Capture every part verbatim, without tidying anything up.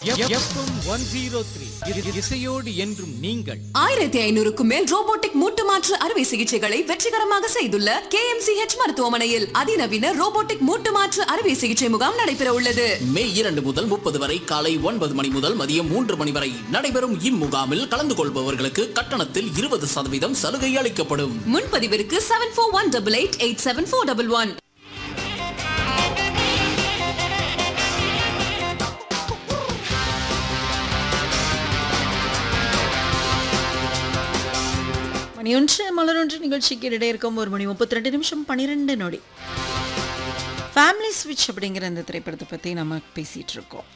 FM one zero three இசையோடு என்றும் நீங்கள். ஆயிரத்தி ஐநூறுக்கும் மேல் ரோபோட்டிக் மூட்டு மாற்று அறுவை சிகிச்சைகளை வெற்றிகரமாக செய்துள்ள கே எம் சி ஹெச் மருத்துவமனையில் அதிநவீன ரோபோட்டிக் மூட்டு மாற்று அறுவை சிகிச்சை முகாம் நடைபெற உள்ளது. மே இரண்டு முதல் முப்பது வரை காலை ஒன்பது மணி முதல் மதியம் மூன்று மணி வரை நடைபெறும் இம்முகாமில் கலந்து கொள்பவர்களுக்கு கட்டணத்தில் இருபது சதவீதம் சலுகை அளிக்கப்படும். முன்பதிவிற்கு seven four one double eight eight seven four double one. மணியொன்று மலரொன்று நிகழ்ச்சிக்கு இடையே இருக்கும் ஒரு மணி முப்பத்தி ரெண்டு நிமிஷம் பன்னிரெண்டு நொடி. ஃபேமிலி ஸ்விட்ச் அப்படிங்கிற இந்த திரைப்படத்தை பற்றி நம்ம பேசிகிட்டு இருக்கோம்.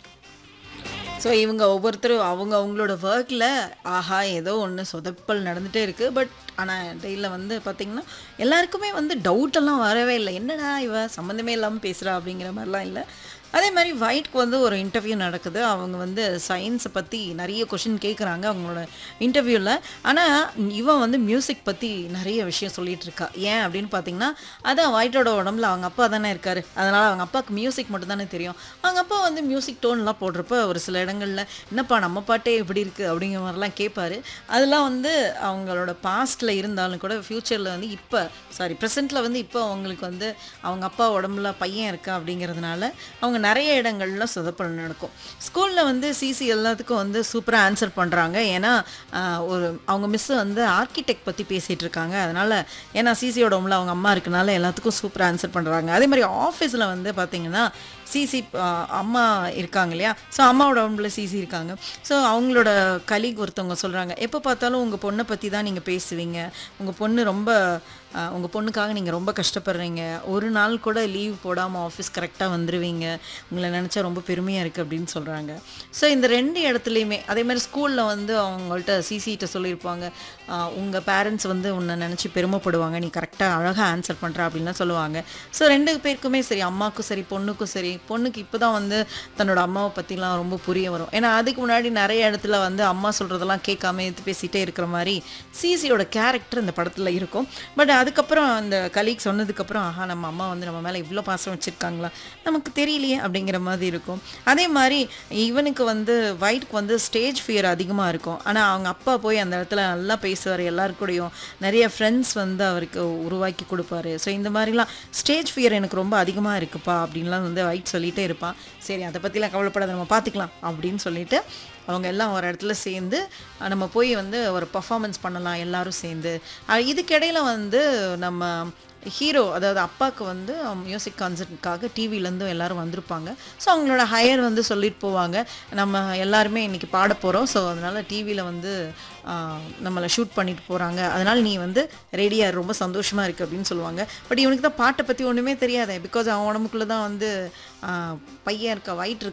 ஸோ இவங்க ஒவ்வொருத்தரும் அவங்க அவங்களோட ஒர்க்கில் ஆஹா ஏதோ ஒன்று சொதப்பல் நடந்துகிட்டே இருக்குது. பட் ஆனால் டெய்லியில் வந்து பார்த்திங்கன்னா எல்லாருக்குமே வந்து டவுட்டெல்லாம் வரவே இல்லை. என்னடா இவ சம்மந்தமே இல்லாமல் பேசுகிறா அப்படிங்கிற மாதிரிலாம் இல்லை. அதே மாதிரி ஒயிட்க்கு வந்து ஒரு இன்டர்வியூ நடக்குது. அவங்க வந்து சயின்ஸை பற்றி நிறைய கொஷின் கேட்குறாங்க அவங்களோட இன்டர்வியூவில். ஆனால் இவன் வந்து மியூசிக் பற்றி நிறைய விஷயம் சொல்லிகிட்டு இருக்கா. ஏன் அப்படின்னு பார்த்தீங்கன்னா அதான் ஒயிட்டோட உடம்புல அவங்க அப்பா தானே இருக்கார். அதனால் அவங்க அப்பாவுக்கு மியூசிக் மட்டும் தானே தெரியும். அவங்க அப்பா வந்து மியூசிக் டோன்லாம் போடுறப்ப ஒரு சில இடங்களில் என்னப்பா நம்ம பாட்டே இப்படி இருக்குது அப்படிங்கிற மாதிரிலாம் கேட்பாரு. அதெல்லாம் வந்து அவங்களோட பாஸ்ட்டில் இருந்தாலும் கூட ஃப்யூச்சரில் வந்து இப்போ சாரி ப்ரெசென்ட்டில் வந்து இப்போ அவங்களுக்கு வந்து அவங்க அப்பா உடம்புல பையன் இருக்கா அப்படிங்கிறதுனால அவங்க நிறைய இடங்கள்ல சொதப்பல் நடக்கும். ஸ்கூலில் வந்து சிசி எல்லாத்துக்கும் வந்து சூப்பராக ஆன்சர் பண்ணுறாங்க. ஏன்னா ஒரு அவங்க மிஸ்ஸு வந்து ஆர்கிடெக்ட் பற்றி பேசிகிட்டு இருக்காங்க. அதனால் ஏன்னா சிசியோட உடம்புல அவங்க அம்மா இருக்கனால எல்லாத்துக்கும் சூப்பராக ஆன்சர் பண்ணுறாங்க. அதே மாதிரி ஆஃபீஸில் வந்து பார்த்திங்கன்னா சிசி அம்மா இருக்காங்க இல்லையா. ஸோ அம்மாவோட உடம்புல சிசி இருக்காங்க. ஸோ அவங்களோட கலீக் ஒருத்தவங்க சொல்கிறாங்க, எப்போ பார்த்தாலும் உங்கள் பொண்ணை பற்றி தான் நீங்கள் பேசுவீங்க, உங்கள் பொண்ணு ரொம்ப உங்கள் பொண்ணுக்காக நீங்கள் ரொம்ப கஷ்டப்படுறீங்க, ஒரு நாள் கூட லீவ் போடாமல் ஆஃபீஸ் கரெக்டாக வந்துடுவீங்க, உங்களை நினச்சா ரொம்ப பெருமையாக இருக்குது அப்படின்னு சொல்கிறாங்க. ஸோ இந்த ரெண்டு இடத்துலையுமே அதே மாதிரி ஸ்கூலில் வந்து அவங்கள்ட்ட சிசிகிட்ட சொல்லியிருப்பாங்க, உங்கள் பேரண்ட்ஸ் வந்து உன்னை நினச்சி பெருமைப்படுவாங்க, நீ கரெக்டாக அழகாக ஆன்சர் பண்ணுற அப்படின்லாம் சொல்லுவாங்க. ஸோ ரெண்டு பேருக்குமே சரி, அம்மாவுக்கும் சரி பொண்ணுக்கும் சரி, பொண்ணுக்கு இப்போ தான் வந்து தன்னோட அம்மாவை பற்றிலாம் ரொம்ப புரிய வரும். ஏன்னா அதுக்கு முன்னாடி நிறைய இடத்துல வந்து அம்மா சொல்கிறதெல்லாம் கேட்காம எடுத்து பேசிகிட்டே இருக்கிற மாதிரி சிசியோட கேரக்டர் இந்த படத்தில் இருக்கும். பட் அதுக்கப்புறம் அந்த கலீக் சொன்னதுக்கப்புறம் ஆஹா நம்ம அம்மா வந்து நம்ம மேலே இவ்வளோ பாசம் வச்சுருக்காங்களா நமக்கு தெரியலையே அப்படிங்கிற மாதிரி இருக்கும். அதே மாதிரி இவனுக்கு வந்து ஒயிட்க்கு வந்து ஸ்டேஜ் ஃபியர் அதிகமாக இருக்கும். ஆனால் அவங்க அப்பா போய் அந்த இடத்துல நல்லா பேசுவார், எல்லாருக்கூடையும் நிறைய ஃப்ரெண்ட்ஸ் வந்து அவருக்கு உருவாக்கி கொடுப்பாரு. ஸோ இந்த மாதிரிலாம் ஸ்டேஜ் ஃபியர் எனக்கு ரொம்ப அதிகமாக இருக்குப்பா அப்படின்லாம் வந்து ஒயிட் சொல்லிகிட்டே இருப்பான். சரி அதை பற்றிலாம் கவலைப்படாத நம்ம பார்த்துக்கலாம் அப்படின்னு சொல்லிட்டு அவங்க எல்லாம் ஒரு இடத்துல சேர்ந்து நம்ம போய் வந்து ஒரு பர்ஃபார்மன்ஸ் பண்ணலாம் எல்லாரும் சேர்ந்து. இதுக்கிடையில் வந்து நம்ம ஹீரோ அதாவது அப்பாவுக்கு வந்து மியூசிக் கான்சர்ட்டுக்காக டிவிலேருந்தும் எல்லோரும் வந்திருப்பாங்க. ஸோ அவங்களோட ஹையர் வந்து சொல்லிட்டு போவாங்க, நம்ம எல்லாருமே இன்றைக்கி பாட போகிறோம், ஸோ அதனால் டிவியில் வந்து நம்மளை ஷூட் பண்ணிட்டு போகிறாங்க, அதனால் நீ வந்து ரெடியாக ரொம்ப சந்தோஷமாக இருக்குது அப்படின்னு சொல்லுவாங்க. பட் இவனுக்கு தான் பாட்டை பற்றி ஒன்றுமே தெரியாது. பிகாஸ் அவன் உடம்புக்குள்ளே தான் வந்து பையன் இருக்கா ஒயிட் இருக்கா